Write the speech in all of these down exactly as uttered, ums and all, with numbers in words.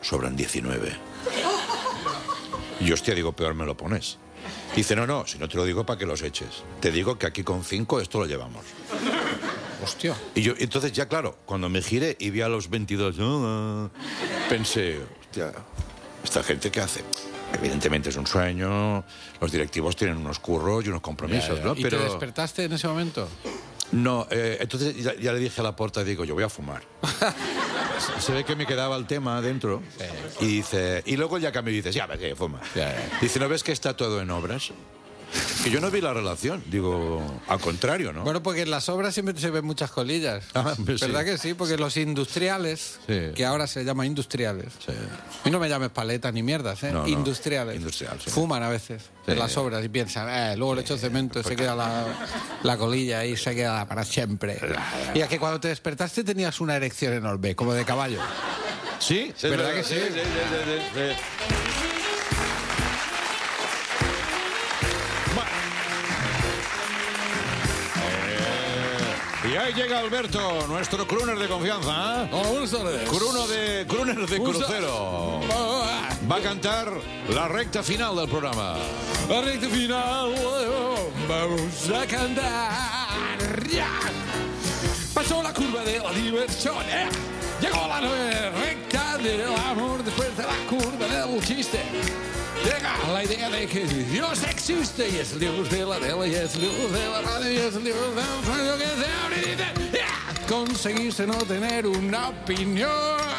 sobran diecinueve. Y yo, hostia, digo, peor me lo pones. Dice, no, no, si no te lo digo para que los eches. Te digo que aquí con cinco esto lo llevamos. Hostia. Y yo, entonces ya claro, cuando me giré y vi a los veintidós, oh, pensé, hostia, ¿esta gente qué hace? Evidentemente es un sueño, los directivos tienen unos curros y unos compromisos, Ya, ya. ¿no? ¿Y Pero te despertaste en ese momento? no, eh, entonces ya, ya le dije a la puerta, digo, yo voy a fumar. Se ve que me quedaba el tema dentro y dice, y luego ya cambió y dices, ya, vete, fuma. Ya, ya. Dice, ¿no ves que está todo en obras? Que yo no vi la relación, digo, al contrario, ¿no? Bueno, porque en las obras siempre se ven muchas colillas. Ah, pues ¿Verdad sí. que sí? Porque los industriales, Sí. que ahora se llaman industriales, Sí. y no me llames paletas ni mierdas, ¿eh? No, no. Industriales. Industrial, sí. Fuman a veces Sí. en las obras y piensan, eh, luego le echo cemento, se queda la, la colilla ahí, se queda para siempre. Y es que cuando te despertaste tenías una erección enorme, como de caballo. ¿Sí? ¿Sí? ¿Verdad que sí? Sí, sí, sí, sí, sí. Eh, y ahí llega Alberto, nuestro crooner de confianza. ¿Eh? Hola, buenas tardes. Cruno de, crooner de crucero. Va a cantar la recta final del programa. La recta final, vamos a cantar. Ya. Pasó la curva de la diversión, ¿eh? Llegó la nueva recta del amor después de la curva del chiste. Llega la idea de que Dios existe y es el Dios de la tele y es el Dios de la radio y es el Dios del radio que se abre y dice, ¡ya! Conseguiste no tener una opinión.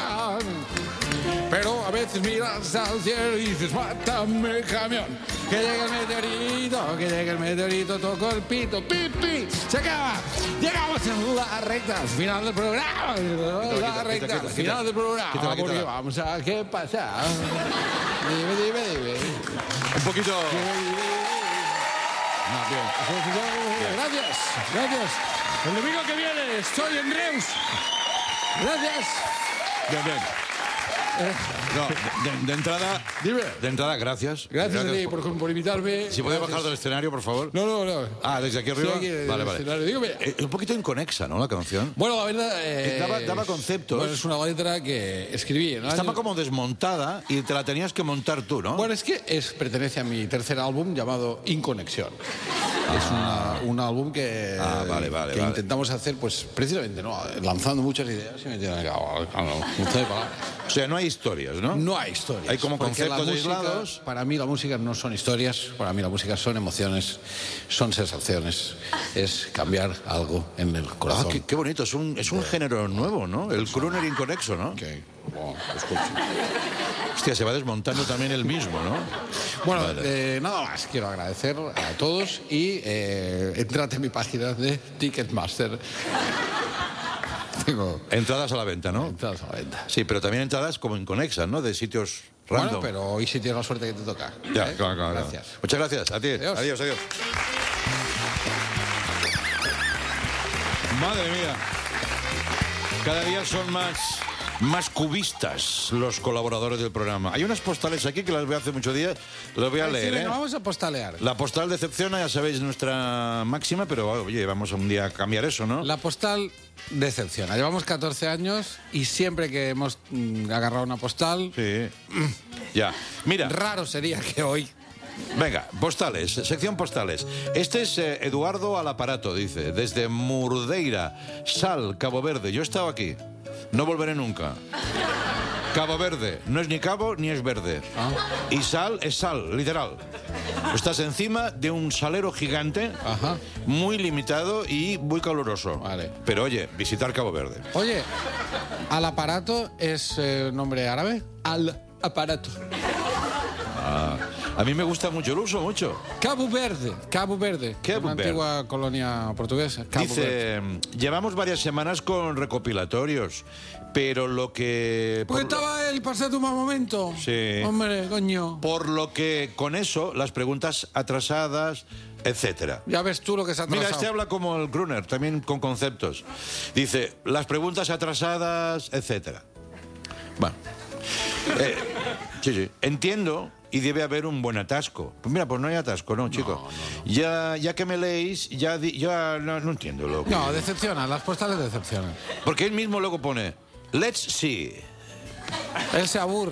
Pero a veces miras al cielo y dices, mátame, camión. Que llegue el meteorito, que llegue el meteorito, toco el pito, pipi, se acaba. Llegamos a la recta final del programa. La recta quita, quita, final quita. del programa. Quítala, Porque quítala. vamos a qué pasa. Dime, dime, dime. Un poquito. Dime, dime, No, bien. dime. Gracias, gracias. El domingo que viene estoy en Reus. Gracias. Bien, bien. No, de, de entrada, Dime. de entrada, gracias. Gracias, a ti por, por invitarme. Si puedes Gracias. bajar del escenario, por favor. No, no, no. Ah, desde aquí arriba. Sí, aquí, desde vale, el vale. escenario. Dígame. Eh, un poquito inconexa, ¿no? La canción. Bueno, la verdad... eh, Daba- daba conceptos. Bueno, es una letra que escribí en el Estaba año- como desmontada y te la tenías que montar tú, ¿no? Bueno, es que es, pertenece a mi tercer álbum llamado Inconexión. Es una- un álbum que, Ah, vale, vale, que vale. intentamos hacer, pues, precisamente, ¿no? Lanzando muchas ideas y metiendo en cabo- a lo- mucho de palabras. O sea, no hay historias, ¿no? No hay historias. Hay como porque la conceptos música, aislados. Para mí la música no son historias, para mí la música son emociones, son sensaciones, es cambiar algo en el Ah, corazón. qué, qué bonito. Es un, es un género nuevo, ¿no? El crooner inconexo, ¿no? Ok. Bueno, escucha. Hostia, se va desmontando también el mismo, ¿no? Bueno, Vale. eh, nada más, quiero agradecer a todos y eh, entrate en mi página de Ticketmaster. Tengo Entradas a la venta, ¿no? entradas a la venta. Sí, pero también entradas como inconexas, ¿no? De sitios Bueno, random. pero hoy sí tienes la suerte que te toca. Ya, ¿eh? claro, claro. Gracias. Muchas gracias. A ti. Adiós. Adiós, adiós. Madre mía. Cada día son más, más cubistas los colaboradores del programa. Hay unas postales aquí que las veo hace muchos días. Las voy a Ay, sí, leer, venga, ¿eh? vamos a postalear. La postal decepciona, ya sabéis, nuestra máxima, pero oye, vamos un día a cambiar eso, ¿no? La postal decepciona. Llevamos catorce años y siempre que hemos mm, agarrado una postal, Sí. Ya. Mira. raro sería que hoy... Venga, postales, sección postales. Este es eh, Eduardo al aparato, dice, desde Murdeira, Sal, Cabo Verde. Yo he estado aquí, no volveré nunca. Cabo Verde, no es ni cabo ni es verde. Y sal es sal, literal. Estás encima de un salero gigante, Ajá. muy limitado y muy caluroso. Vale. Pero oye, visitar Cabo Verde. Oye, al aparato es eh, nombre árabe. Al aparato. A mí me gusta mucho, lo uso mucho. Cabo Verde. Cabo Verde. Cabo una Verde. antigua colonia portuguesa. Cabo Verde. Dice, llevamos varias semanas con recopilatorios, pero lo que... Porque por lo- estaba el pasado un mal momento. Sí. Hombre, coño. Por lo que con eso, las preguntas atrasadas, etcétera. Ya ves tú lo que se ha atrasado. Mira, este habla como el crooner, también con conceptos. Dice, las preguntas atrasadas, etcétera. Bueno. Eh, sí, sí. Entiendo y debe haber un buen atasco. Pues mira, pues no hay atasco, ¿no, chico? Ya, ya que me leéis, ya, di- ya no, no entiendo lo que... No, decepciona. Las postales decepcionan. Porque él mismo luego pone, let's see. Él se aburre.